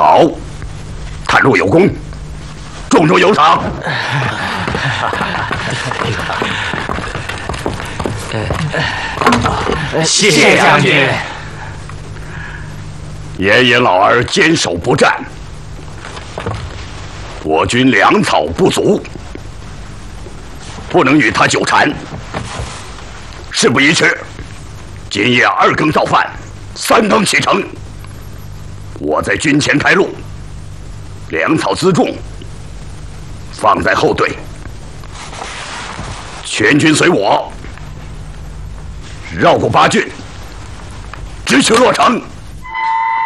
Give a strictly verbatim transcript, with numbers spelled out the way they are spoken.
好，探路有功，重重有赏。 谢谢将军。 爷爷老儿坚守不战，我军粮草不足，不能与他纠缠。事不宜迟，今夜二更造饭，三更启程。我在军前开路，粮草辎重放在后队，全军随我，绕过八郡，直取洛城。